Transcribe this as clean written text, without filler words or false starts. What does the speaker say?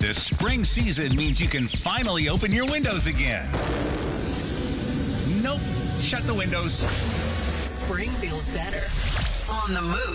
This spring season means you can finally open your windows again. Nope. Shut the windows. Spring feels better on the Moose.